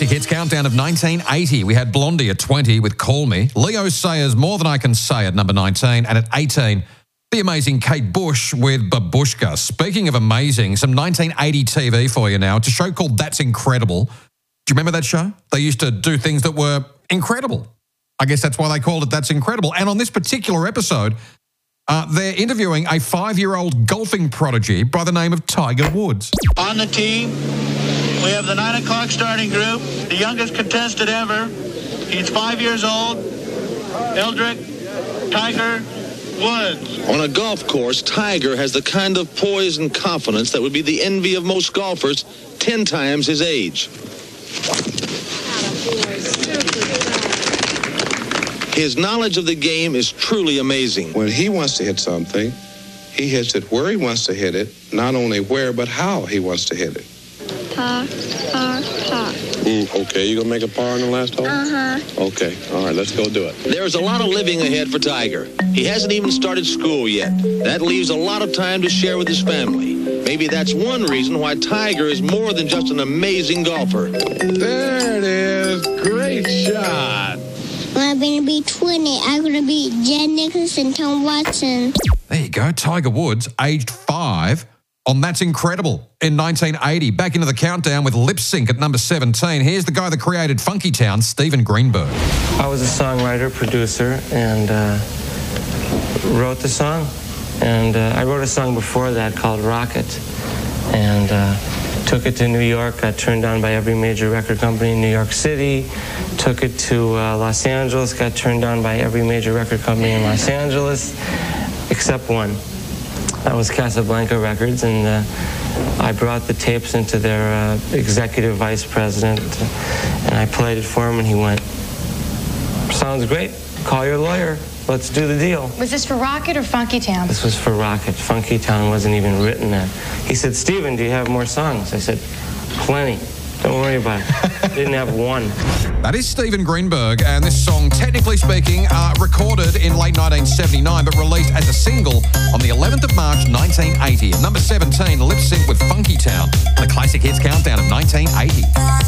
Classic Hits Countdown of 1980. We had Blondie at 20 with Call Me. Leo Sayers, More Than I Can Say at number 19. And at 18, the amazing Kate Bush with Babushka. Speaking of amazing, some 1980 TV for you now. It's a show called That's Incredible. Do you remember that show? They used to do things that were incredible. I guess that's why they called it That's Incredible. And on this particular episode, they're interviewing a 5-year-old golfing prodigy by the name of Tiger Woods. On the team, we have the 9 o'clock starting group, the youngest contestant ever. He's 5 years old, Eldrick Tiger Woods. On a golf course, Tiger has the kind of poise and confidence that would be the envy of most golfers 10 times his age. His knowledge of the game is truly amazing. When he wants to hit something, he hits it where he wants to hit it, not only where, but how he wants to hit it. Par. Okay, you gonna make a par on the last hole? Uh-huh. Okay, all right, let's go do it. There's a lot of living ahead for Tiger. He hasn't even started school yet. That leaves a lot of time to share with his family. Maybe that's one reason why Tiger is more than just an amazing golfer. There it is. Great shot. When I'm going to be 20, I'm going to be Jen Nicholson, Tom Watson. There you go, Tiger Woods, aged 5, on That's Incredible in 1980. Back into the countdown with Lip Sync at number 17. Here's the guy that created Funky Town, Steven Greenberg. I was a songwriter, producer, and wrote the song. And I wrote a song before that called Rocket. And took it to New York, got turned down by every major record company in New York City. Took it to Los Angeles, got turned down by every major record company in Los Angeles, except one. That was Casablanca Records, and I brought the tapes into their executive vice president, and I played it for him, and he went, "Sounds great, call your lawyer. Let's do the deal." Was this for Rocket or Funky Town? This was for Rocket. Funky Town wasn't even written then. He said, "Steven, do you have more songs?" I said, "Plenty. Don't worry about it." Didn't have one. That is Steven Greenberg, and this song, technically speaking, recorded in late 1979, but released as a single on the 11th of March, 1980. At number 17, Lip Sync with Funky Town, the Classic Hits Countdown of 1980.